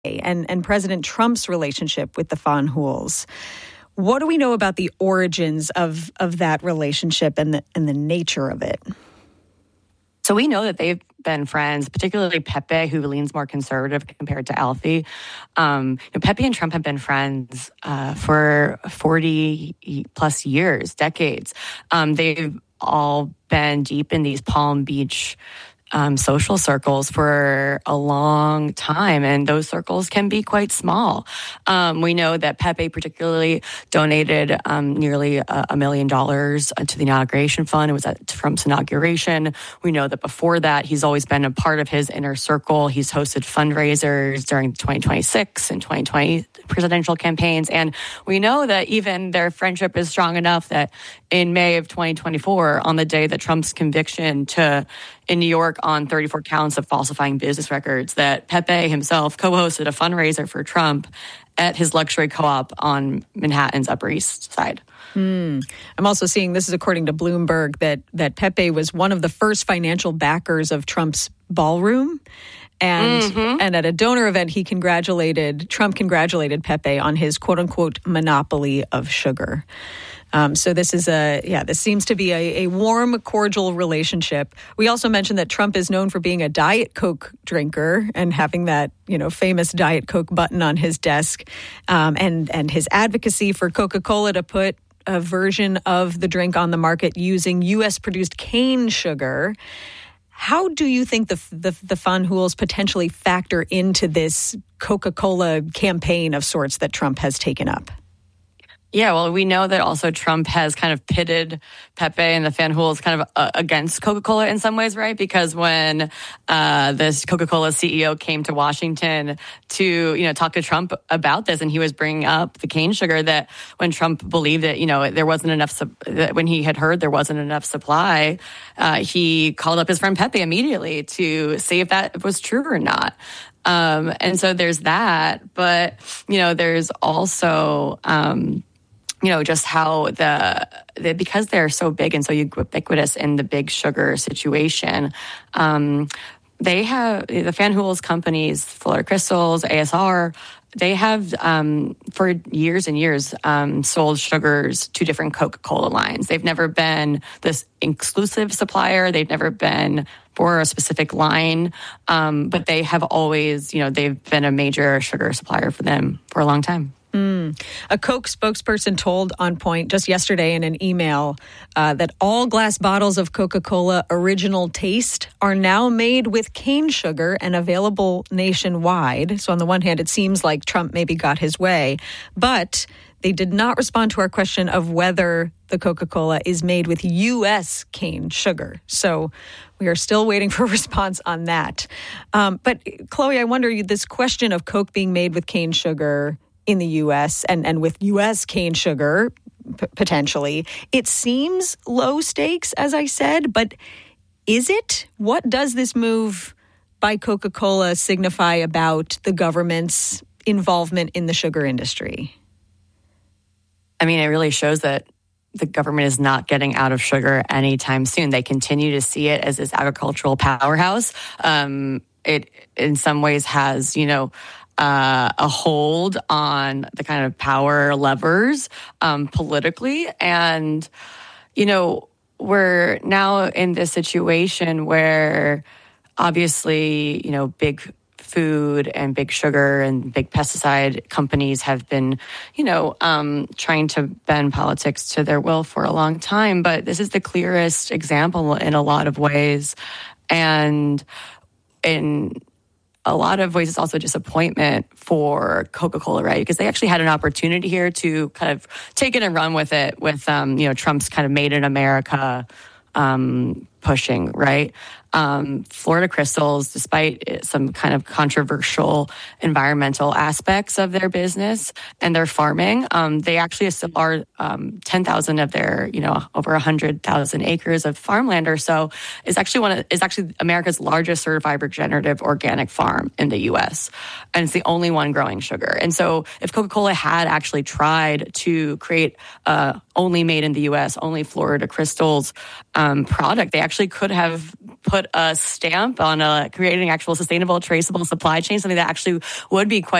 and President Trump's relationship with the Van Hoels. What do we know about the origins of that relationship and the nature of it? So we know that they've been friends, particularly Pepe, who leans more conservative compared to Alfie. Pepe and Trump have been friends for 40 plus years, decades. They've all been deep in these Palm Beach social circles for a long time, and those circles can be quite small. We know that Pepe particularly donated nearly $1 million to the inauguration fund. It was at Trump's inauguration. We know that before that, he's always been a part of his inner circle. He's hosted fundraisers during the 2026 and 2020 presidential campaigns. And we know that even their friendship is strong enough that in May of 2024, on the day that Trump's conviction in New York on 34 counts of falsifying business records, that Pepe himself co-hosted a fundraiser for Trump at his luxury co-op on Manhattan's Upper East Side. I'm also seeing, this is according to Bloomberg, that Pepe was one of the first financial backers of Trump's ballroom. And at a donor event, Trump congratulated Pepe on his quote-unquote monopoly of sugar. So this is this seems to be a warm, cordial relationship. We also mentioned that Trump is known for being a Diet Coke drinker and having that, famous Diet Coke button on his desk, and his advocacy for Coca-Cola to put a version of the drink on the market using U.S.-produced cane sugar. How do you think the Van Hoels potentially factor into this Coca-Cola campaign of sorts that Trump has taken up? Yeah, well, we know that also Trump has kind of pitted Pepe and the Van Hoels kind of against Coca-Cola in some ways, right? Because when this Coca-Cola CEO came to Washington to, talk to Trump about this, and he was bringing up the cane sugar, that when Trump believed that, there wasn't enough, when he had heard there wasn't enough supply, he called up his friend Pepe immediately to see if that was true or not. And so there's that, but, there's also, just how because they're so big and so ubiquitous in the big sugar situation, they have the Van Hoels companies, Florida Crystals, ASR. They have, for years and years, sold sugars to different Coca-Cola lines. They've never been this exclusive supplier. They've never been for a specific line, but they have always, they've been a major sugar supplier for them for a long time. A Coke spokesperson told On Point just yesterday in an email that all glass bottles of Coca-Cola Original Taste are now made with cane sugar and available nationwide. So on the one hand, it seems like Trump maybe got his way, but they did not respond to our question of whether the Coca-Cola is made with U.S. cane sugar. So we are still waiting for a response on that. But Chloe, I wonder, this question of Coke being made with cane sugar in the U.S. and with U.S. cane sugar, potentially, it seems low stakes, as I said, but is it? What does this move by Coca-Cola signify about the government's involvement in the sugar industry? I mean, it really shows that the government is not getting out of sugar anytime soon. They continue to see it as this agricultural powerhouse. It, in some ways, has, a hold on the kind of power levers politically. And, we're now in this situation where obviously, big food and big sugar and big pesticide companies have been, trying to bend politics to their will for a long time. But this is the clearest example in a lot of ways. And in a lot of ways, it's also a disappointment for Coca-Cola, right? Because they actually had an opportunity here to kind of take it and run with it with, Trump's kind of Made in America pushing, right? Florida Crystals, despite some kind of controversial environmental aspects of their business and their farming, they actually still are 10,000 of their, over 100,000 acres of farmland or so is actually America's largest certified regenerative organic farm in the U.S. And it's the only one growing sugar. And so if Coca-Cola had actually tried to create only made in the U.S., only Florida Crystals product, they actually could have put put a stamp on creating actual sustainable, traceable supply chain, something that actually would be quite